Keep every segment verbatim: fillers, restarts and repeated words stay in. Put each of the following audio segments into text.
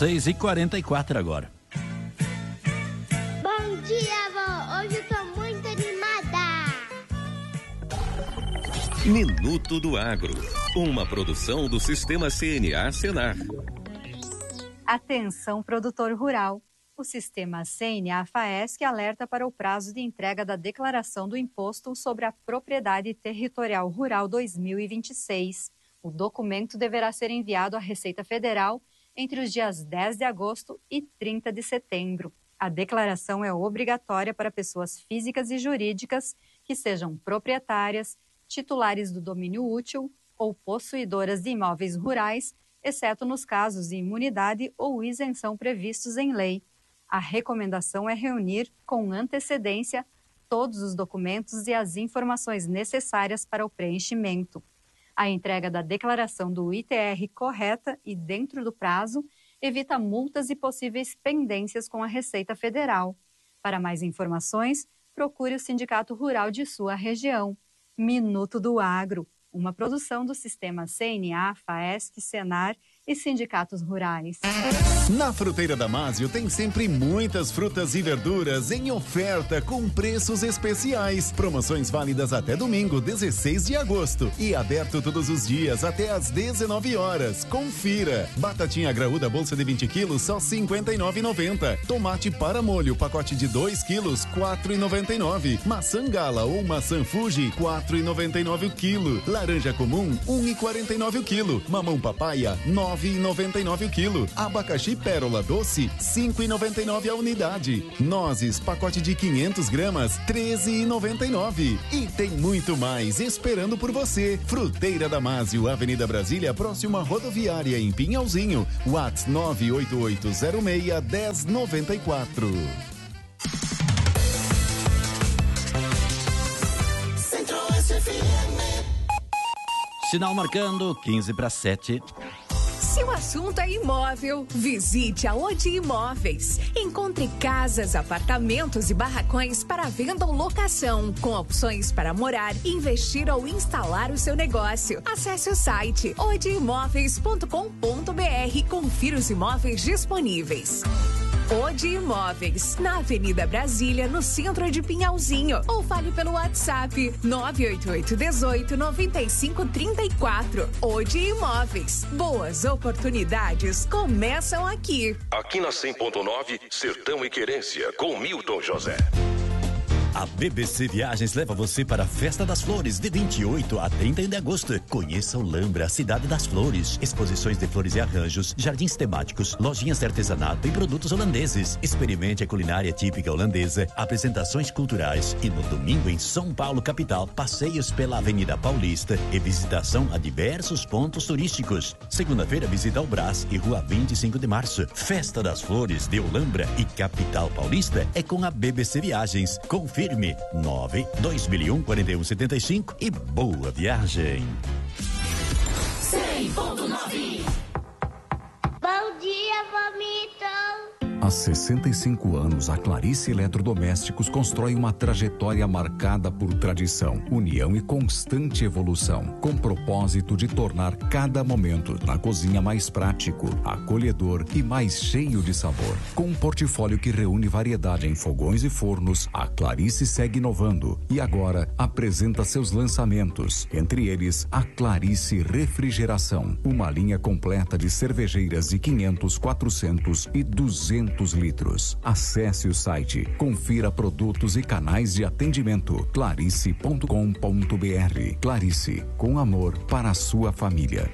seis e quarenta e quatro agora. Bom dia, avó. Hoje eu tô muito animada. Minuto do Agro. Uma produção do Sistema C N A Senar. Atenção, produtor rural. O Sistema C N A FAESC alerta para o prazo de entrega da declaração do Imposto sobre a Propriedade Territorial Rural dois mil e vinte e seis. O documento deverá ser enviado à Receita Federal entre os dias dez de agosto e trinta de setembro. A declaração é obrigatória para pessoas físicas e jurídicas que sejam proprietárias, titulares do domínio útil ou possuidoras de imóveis rurais, exceto nos casos de imunidade ou isenção previstos em lei. A recomendação é reunir com antecedência todos os documentos e as informações necessárias para o preenchimento. A entrega da declaração do I T R correta e dentro do prazo evita multas e possíveis pendências com a Receita Federal. Para mais informações, procure o Sindicato Rural de sua região. Minuto do Agro, uma produção do Sistema C N A, FAESC, Senar e sindicatos rurais. Na Fruteira Damásio tem sempre muitas frutas e verduras em oferta com preços especiais. Promoções válidas até domingo, dezesseis de agosto e aberto todos os dias até às dezenove horas. Confira. Batatinha graúda bolsa de vinte quilos só cinquenta e nove reais e noventa centavos. Tomate para molho pacote de dois quilos quatro reais e noventa e nove centavos. Maçã gala ou maçã Fuji quatro reais e noventa e nove centavos o quilo. Laranja comum um real e quarenta e nove centavos o quilo. Mamão papaya nove reais e noventa e nove centavos o quilo. Abacaxi pérola doce cinco reais e noventa e nove centavos a unidade. Nozes pacote de quinhentas gramas treze reais e noventa e nove centavos. E tem muito mais esperando por você. Fruteira Damásio, Avenida Brasília, próxima à rodoviária em Pinhalzinho. WhatsApp nove oito oito zero seis um zero nove quatro. Sinal marcando quinze para sete. Se o assunto é imóvel, visite a Odi Imóveis. Encontre casas, apartamentos e barracões para venda ou locação, com opções para morar, investir ou instalar o seu negócio. Acesse o site odi imóveis ponto com ponto br e confira os imóveis disponíveis. Odi Imóveis, na Avenida Brasília, no centro de Pinhalzinho. Ou fale pelo WhatsApp nove oito oito um oito nove cinco três quatro. Odi Imóveis. Boas oportunidades começam aqui. Aqui na cem ponto nove, Sertão e Querência, com Milton José. A B B C Viagens leva você para a Festa das Flores, de vinte e oito a trinta de agosto. Conheça o Lambra, Cidade das Flores. Exposições de flores e arranjos, jardins temáticos, lojinhas de artesanato e produtos holandeses. Experimente a culinária típica holandesa, apresentações culturais e no domingo em São Paulo, capital, passeios pela Avenida Paulista e visitação a diversos pontos turísticos. Segunda-feira, visita ao Brás e Rua vinte e cinco de março. Festa das Flores de Olambra e Capital Paulista é com a B B C Viagens. Confira. Firme nove dois mil e um quarenta e um setenta e cinco e boa viagem. cem ponto nove. Bom dia, vomito. Há sessenta e cinco anos, a Clarice Eletrodomésticos constrói uma trajetória marcada por tradição, união e constante evolução, com propósito de tornar cada momento na cozinha mais prático, acolhedor e mais cheio de sabor. Com um portfólio que reúne variedade em fogões e fornos, a Clarice segue inovando e agora apresenta seus lançamentos, entre eles a Clarice Refrigeração, uma linha completa de cervejeiras de quinhentos, quatrocentos e duzentos litros. Acesse o site, confira produtos e canais de atendimento clarice ponto com ponto br. Clarice, com amor para a sua família.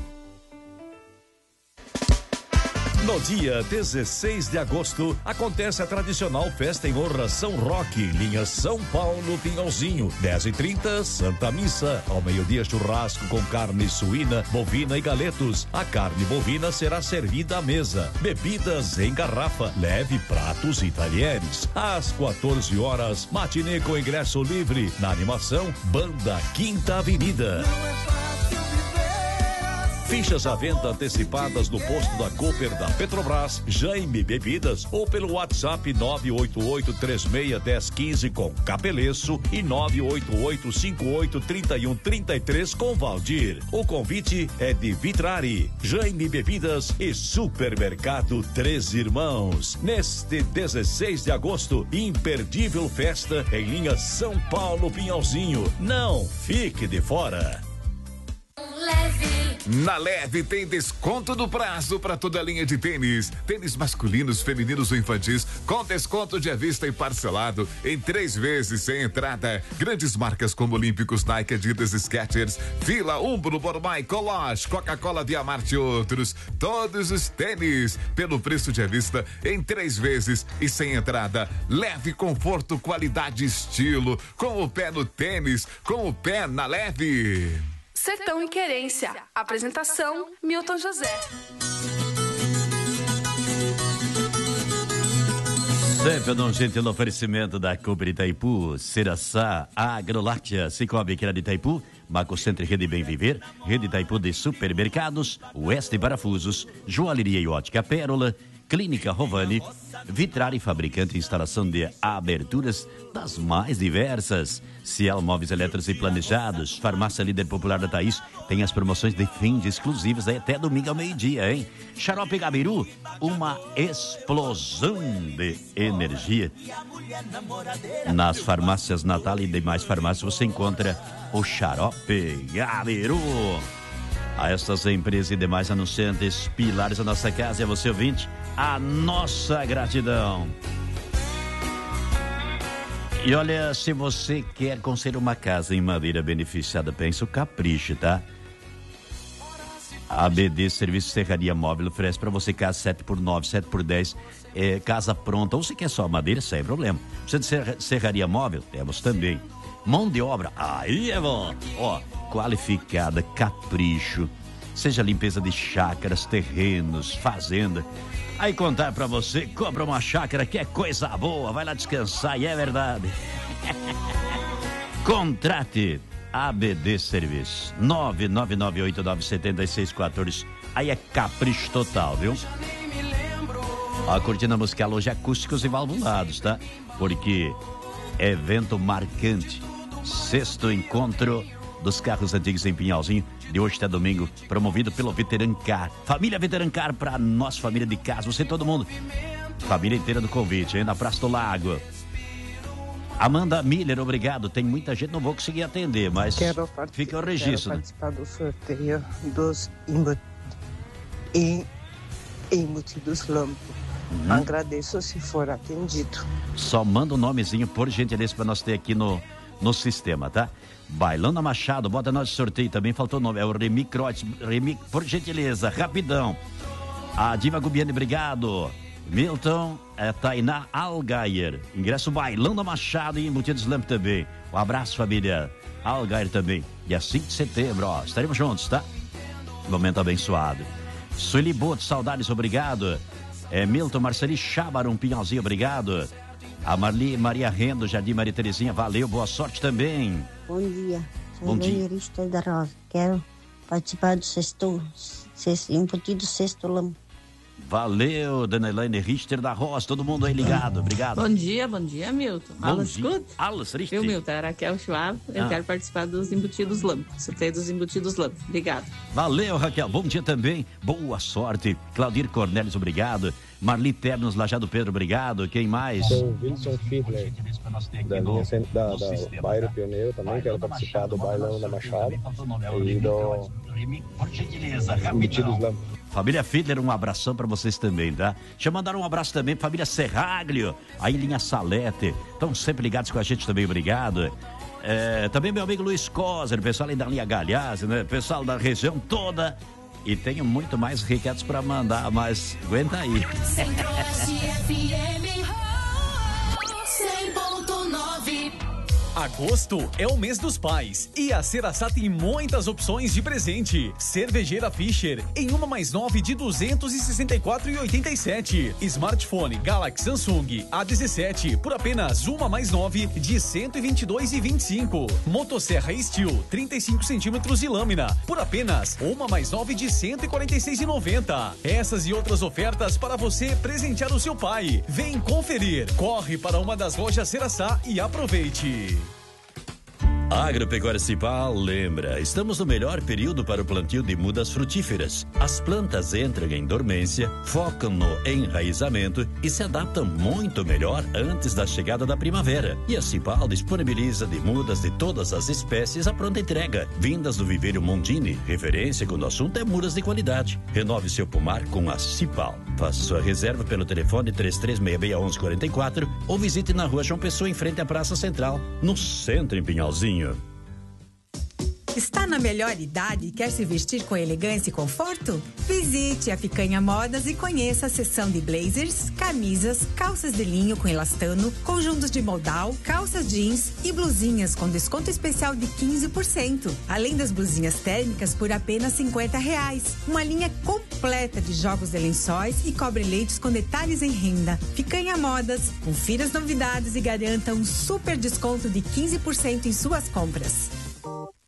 No dia dezesseis de agosto, acontece a tradicional festa em honra São Roque, linha São Paulo Pinhalzinho. dez e trinta, Santa Missa. Ao meio-dia, churrasco com carne suína, bovina e galetos. A carne bovina será servida à mesa. Bebidas em garrafa. Leve pratos e talheres. Às quatorze horas, matinê com ingresso livre. Na animação, Banda Quinta Avenida. Fichas à venda antecipadas no posto da Cooper da Petrobras, Jaime Bebidas ou pelo WhatsApp nove oito oito três seis um zero um cinco com Capeleço e nove oito oito cinco oito três um três três com Valdir. O convite é de Vitrari, Jaime Bebidas e Supermercado Três Irmãos. Neste dezesseis de agosto, imperdível festa em linha São Paulo Pinhalzinho. Não fique de fora. Na Leve tem desconto do prazo para toda a linha de tênis. Tênis masculinos, femininos ou infantis com desconto de à vista e parcelado em três vezes sem entrada. Grandes marcas como Olímpicos, Nike, Adidas, Skechers, Fila, Umbro, Bormai, Coloche, Coca-Cola, Via Marte e outros. Todos os tênis pelo preço de à vista em três vezes e sem entrada. Leve, conforto, qualidade e estilo. Com o pé no tênis, com o pé na Leve. Sertão em Querência. Apresentação, Milton José. Sempre um gentil oferecimento da Cooper Itaipu, Ceraçá, Agroláctea, Cicobi, que era de Itaipu, Macocentro e Rede Bem Viver, Rede Itaipu de Supermercados, Oeste Parafusos, Joalheria e Ótica Pérola, Clínica Rovani, Vitrari, fabricante e instalação de aberturas das mais diversas. Ciel Móveis Elétricos e Planejados, Farmácia Líder Popular da Thaís, tem as promoções de fim de exclusivas aí até domingo ao meio-dia, hein? Xarope Gabiru, uma explosão de energia. Nas farmácias Natal e demais farmácias você encontra o Xarope Gabiru. A estas empresas e demais anunciantes, pilares da nossa casa, e a você ouvinte, a nossa gratidão. E olha, se você quer construir uma casa em madeira beneficiada, pensa o capricho, tá? A B D Serviço Serraria Móvel oferece para você casa sete por nove, sete por dez, é, casa pronta, ou se quer só madeira, sem problema. Precisa de ser, serraria móvel? Temos também. Mão de obra, aí é bom. Ó, qualificada, capricho, seja limpeza de chácaras, terrenos, fazenda. Aí contar pra você, compra uma chácara que é coisa boa, vai lá descansar, e é verdade. Contrate A B D Serviço, nove nove nove oito nove sete seis um quatro, aí é capricho total, viu? A cortina musical hoje é acústicos e valvulados, tá? Porque evento marcante, sexto encontro dos carros antigos em Pinhalzinho, de hoje até domingo, promovido pelo Veterancar. Família Veterancar, para nossa família de casa, você todo mundo, família inteira do convite, hein? Na Praça do Lago. Amanda Miller, obrigado. Tem muita gente, não vou conseguir atender, mas quero fica o registro. Quero participar do sorteio dos embut... em... embutidos Lampo. Uhum. Agradeço se for atendido. Só manda o um nomezinho, por gentileza, para nós ter aqui no, no sistema, tá? Bailando Machado, bota nós de sorteio também, faltou o nome, é o Remi Croix, Remi, por gentileza, rapidão. A Diva Gubiane, obrigado. Milton, é, Tainá Algair, ingresso Bailando Machado e Embutidos Lamp também. Um abraço, família Algair também. Dia cinco de setembro, ó, estaremos juntos, tá? Momento abençoado. Sueli Boto, saudades, obrigado. É, Milton Marceli Chábarum, Pinhalzinho, obrigado. A Marli Maria Rendo, Jardim Maria Terezinha, valeu, boa sorte também. Bom dia, sou Bom dia. Evangelista da Rosa, quero participar do sexto, sexto embutido sexto Lampo. Valeu, Dona Elaine Richter da Rosa, todo mundo aí ligado, obrigado. Bom dia, bom dia, Milton. Bom dia. Alas Richter. Eu, Milton, a Raquel Schwab, eu ah. quero participar dos embutidos Lampo, sorteio dos embutidos Lampo, obrigado. Valeu, Raquel, bom dia também, boa sorte. Claudir Cornelis, obrigado. Marli Ternos, Lajado Pedro, obrigado. Quem mais? Sou Wilson Fiedler, da linha da, da Bairro Pioneiro, também quero participar do Bailão da Machado e do Embutidos Lampo. Família Fiedler, um abração pra vocês também, tá? Deixa eu mandar um abraço também pra família Serraglio, aí em linha Salete, estão sempre ligados com a gente também, obrigado. É, também meu amigo Luiz Coser, pessoal aí da linha Galhazzi, né? Pessoal da região toda. E tenho muito mais recados pra mandar, mas aguenta aí. Agosto é o mês dos pais e a Ceraçá tem muitas opções de presente. Cervejeira Fischer em uma mais nove de duzentos e sessenta e quatro reais e oitenta e sete centavos. Smartphone Galaxy Samsung A dezessete por apenas uma mais nove de cento e vinte e dois reais e vinte e cinco centavos. Motosserra Steel trinta e cinco centímetros de lâmina por apenas uma mais nove de cento e quarenta e seis reais e noventa centavos. Essas e outras ofertas para você presentear o seu pai. Vem conferir. Corre para uma das lojas Ceraçá e aproveite. Agropecuária Cipal lembra, estamos no melhor período para o plantio de mudas frutíferas. As plantas entram em dormência, focam no enraizamento e se adaptam muito melhor antes da chegada da primavera. E a Cipal disponibiliza de mudas de todas as espécies a pronta entrega, vindas do viveiro Mondini, referência quando o assunto é mudas de qualidade. Renove seu pomar com a Cipal. Faça sua reserva pelo telefone três três seis seis, um um quatro quatro ou visite na rua João Pessoa, em frente à Praça Central, no centro, em Pinhalzinho. Está na melhor idade e quer se vestir com elegância e conforto? Visite a Picanha Modas e conheça a seção de blazers, camisas, calças de linho com elastano, conjuntos de modal, calças jeans e blusinhas com desconto especial de quinze por cento. Além das blusinhas térmicas por apenas cinquenta reais. Uma linha completa de jogos de lençóis e cobre-leitos com detalhes em renda. Picanha Modas, confira as novidades e garanta um super desconto de quinze por cento em suas compras.